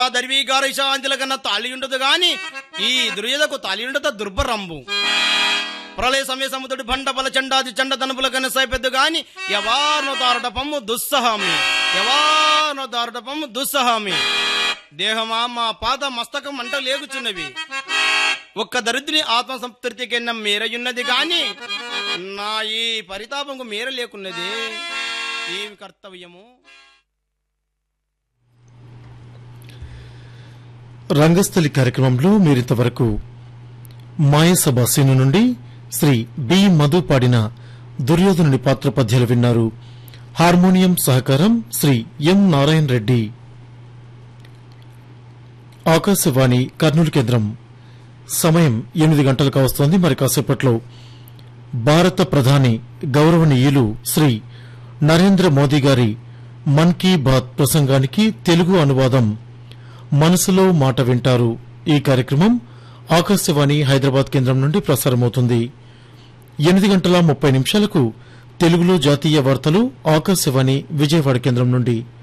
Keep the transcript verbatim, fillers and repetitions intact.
దర్వీగారిశాంతుల కన్నా తాళి ఉండదు గాని ఈ దుర్యోధకు తాళి ఉండదు దుర్భరంబు. ప్రళయ సమయ సముద్రుడి బండ బల చండాది చండ తనుపుల కన్నా సైపెద్దు గాని యవానో దారుడపమ్ము దుస్సహామి యవానో దారుడపమ్ము దుస్సహామి. దేహమా మా పాద మస్తకం అంట లేగుచున్నవి. ఒక్క దరిద్రుని ఆత్మ సంతృప్తి కింద మేరయున్నది గాని నా ఈ పరితాపంకు మేర లేకున్నది. ఏమి కర్తవ్యము? రంగస్థలి కార్యక్రమంలో మీరింతవరకు మాయసభ సీను నుండి శ్రీ బి మధు పాడిన దుర్యోధనుని పాత్ర పద్యాలు విన్నారు. హార్మోనియం సహకారం శ్రీ ఎం నారాయణ రెడ్డి. ఆకాశవాణి కర్నూలు కేంద్రం. సమయం ఎనిమిది గంటలకు వస్తోంది. మరి కాసేపట్లో భారత ప్రధాని గౌరవనీయులు శ్రీ నరేంద్ర మోదీ గారి మన్ కీ బాత్ ప్రసంగానికి తెలుగు అనువాదం మనసులో మాట వింటారు. ఈ కార్యక్రమం ఆకాశవాణి హైదరాబాద్ కేంద్రం నుండి ప్రసారమవుతుంది. ఎనిమిది గంటల ముప్పై నిమిషాలకు తెలుగులో జాతీయ వార్తలు ఆకాశవాణి విజయవాడ కేంద్రం నుండి.